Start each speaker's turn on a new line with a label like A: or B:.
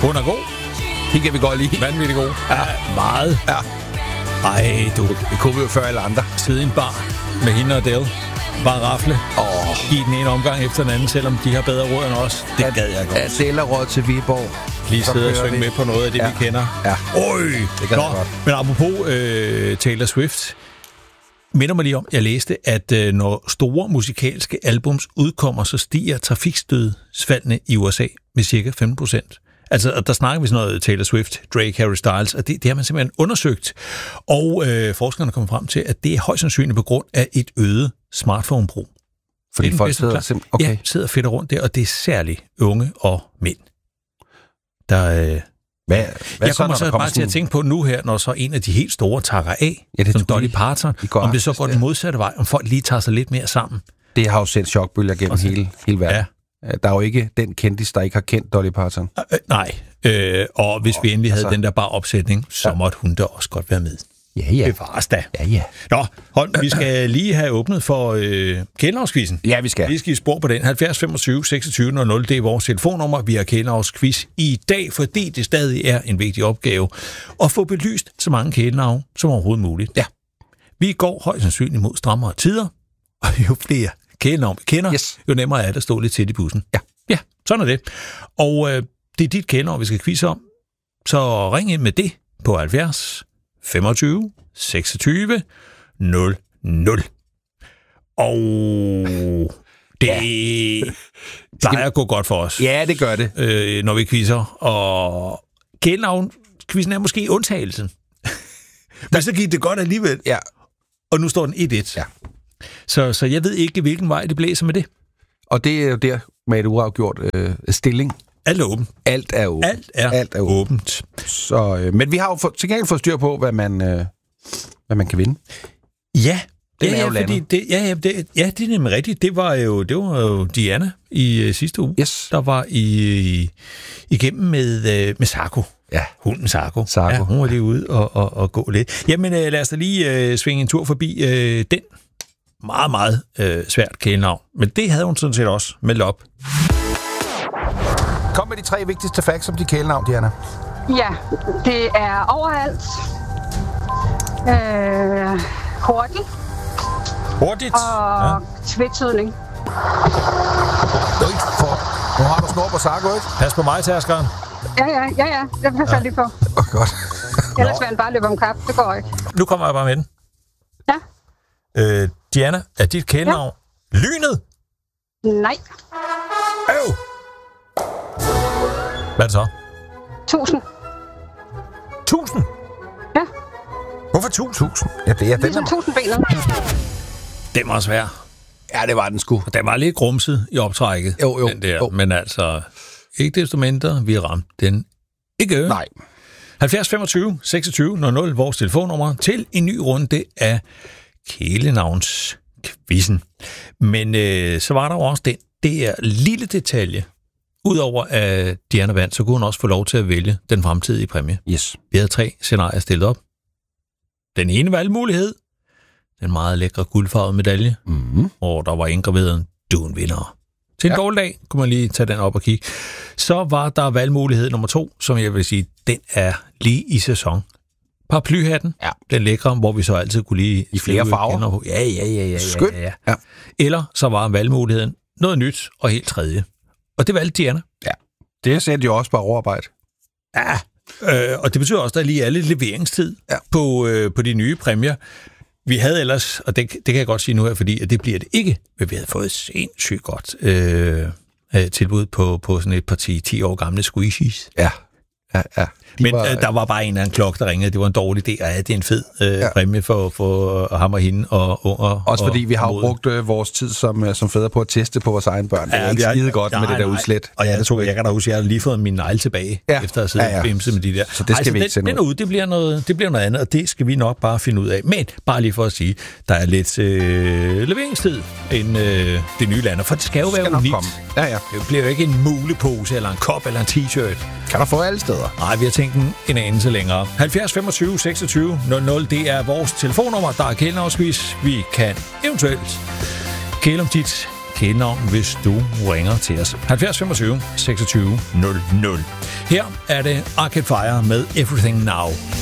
A: Hun er god.
B: Det kan vi godt lide.
A: Vanvittig god. Ja, meget.
B: Ja.
A: Ej, du.
B: Det kunne vi jo før alle andre.
A: Sidde i en bar med hende og Adele. Bare rafle. Give den ene omgang efter den anden, selvom de har bedre råd end os. Det gad jeg godt.
B: Adele råd til Viborg.
A: Lige sidde og synge med på noget af det, vi kender.
B: Ja.
A: Øj!
B: Det gad jeg godt.
A: Men apropos Taylor Swift, minder mig lige om, jeg læste, at når store musikalske albums udkommer, så stiger trafikstødsfaldene i USA med cirka 15%. Altså, der snakker vi sådan noget Taylor Swift, Drake, Harry Styles, og det har man simpelthen undersøgt. Og forskerne kommer frem til, at det er højst sandsynligt på grund af et øget smartphone-brug.
B: Fordi folk
A: sidder fedt rundt der, og det er særligt unge og mænd. Der, jeg kommer så bare til at tænke på nu her, når så en af de helt store takker af, som Dolly Parton, om det så går den modsatte vej, om folk lige tager sig lidt mere sammen.
B: Det har jo sendt chokbølger gennem hele verden. Ja. Der er jo ikke den kendis, der ikke har kendt Dolly Parton.
A: Nej, og hvis vi endelig havde den der bare opsætning, så måtte hun da også godt være med.
B: Ja.
A: Bevares da.
B: Ja.
A: Nå, hold, vi skal lige have åbnet for Kælenavnsquizzen.
B: Ja, vi skal.
A: Vi skal i spor på den. 70 25 26 00, det er vores telefonnummer. Vi har Kælenavnsquiz i dag, fordi det stadig er en vigtig opgave at få belyst så mange kælenavn som overhovedet muligt.
B: Ja.
A: Vi går højst sandsynligt mod strammere tider, og jo flere kælenavn vi kender, jo nemmere er det at stå lidt til i bussen. Ja, sådan er det. Og det er dit kælenavn, vi skal quizze om. Så ring ind med det på 70 25 26 00. Og det plejer at gå godt for os.
B: Ja, det gør det.
A: Når vi quizzer. Og kælenavn-quizzen er måske undtagelsen. Men så gik det godt alligevel.
B: Ja.
A: Og nu står den 1-1.
B: Ja.
A: Så jeg ved ikke, hvilken vej det blæser med det.
B: Og det er jo der med et uafgjort stilling.
A: Alt er åbent.
B: Alt er åbent.
A: Alt er åbent.
B: Så, men vi har jo til gengæld fået styr på, hvad man kan vinde.
A: Ja, det er nemlig rigtigt. Det var jo Diana i sidste uge, der var igennem med Sarko.
B: Ja.
A: Hunden Sarko. Ja, hun var lige ude og gå lidt. Jamen, lad os da lige svinge en tur forbi den meget, meget svært kælenavn. Men det havde hun sådan set også meldt op.
B: Kom med de 3 vigtigste facts om de kælenavn, Diana.
C: Ja, det er overalt. Hurtigt.
A: Hurtigt?
C: Og tvetydig.
B: Nu har du snor på Sarko, ikke?
A: Pas på mig, tærskeren.
C: Ja. Det passer lige på.
B: Godt.
C: Ellers vil han bare løbe om kap. Det går ikke.
A: Nu kommer jeg bare med den.
C: Ja.
A: Diana, er dit kælenavn Lynet?
C: Nej.
A: Hvad er det så?
C: 1000.
A: 1000?
C: Ja.
A: Hvorfor 1000?
B: Ja, det er den.
C: Ligesom 1000-benet.
A: Den var svær.
B: Ja, det var den sgu.
A: Den var lidt grumset i optrækket.
B: Jo.
A: Den der. Men altså, ikke desto mindre, vi ramte den ikke.
B: Nej.
A: 70 25 26 00, vores telefonnummer, til en ny runde af kælenavnskvizzen. Men så var der også den der lille detalje. Udover at Diana vandt, så kunne hun også få lov til at vælge den fremtidige præmie.
B: Yes.
A: Vi havde 3 scenarier stillet op. Den ene valgmulighed, den meget lækre guldfarvede medalje, og der var indgraveret, du er en vinder. Til en dårlig dag kunne man lige tage den op og kigge. Så var der valgmulighed nummer 2, som jeg vil sige, den er lige i sæson. Paraplyhatten, den lækre, hvor vi så altid kunne lige...
B: I flere farver.
A: Ja.
B: Skønt. Ja.
A: Eller så var valgmuligheden noget nyt og helt tredje. Og det valgte Diana.
B: Ja. Det sætter jo også bare overarbejde.
A: Ja, og det betyder også, at der lige er lidt leveringstid på de nye præmier. Vi havde ellers, og det kan jeg godt sige nu her, fordi at det bliver det ikke, men vi havde fået sindssygt godt tilbud på sådan et parti 10 år gamle squishies.
B: Ja.
A: Men der var bare en eller anden klokke, der ringede. Det var en dårlig idé, og det er en fed præmie for ham og hende og unger.
B: Også fordi vi har jo brugt vores tid som fædre på at teste på vores egen børn. Det er ikke skide godt med det der udslæt.
A: Og jeg kan da huske, at jeg har lige fået min negle tilbage, efter at have siddet og bimset med de der.
B: Så det skal vi ikke sende ud.
A: Det bliver noget andet, og det skal vi nok bare finde ud af. Men bare lige for at sige, der er lidt leveringstid inden det nye land. For det skal jo være unikt.
B: Ja.
A: Det bliver jo ikke en mulepose, eller en kop, eller en t-shirt.
B: Kan du få alle steder?
A: Nej, vi har tænkt en anelse længere. 70 25 26 00, det er vores telefonnummer. Der er kælenavnsquiz. Vi kan eventuelt kæle om dit kælenavn, hvis du ringer til os. 70 25 26 00. Her er det Arcade Fire med Everything Now.